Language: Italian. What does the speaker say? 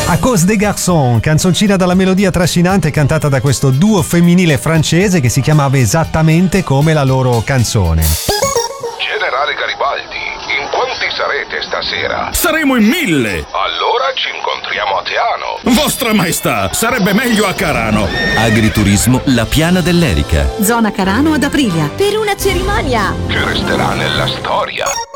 A cause des garçons, canzoncina dalla melodia trascinante cantata da questo duo femminile francese che si chiamava esattamente come la loro canzone. Generale Garibaldi, in quanti sarete stasera? Saremo in 1000. Allora ci incontriamo a Teano. Vostra Maestà, sarebbe meglio a Carano. Agriturismo La Piana dell'Erica. Zona Carano ad Aprilia. Per una cerimonia Che resterà nella storia.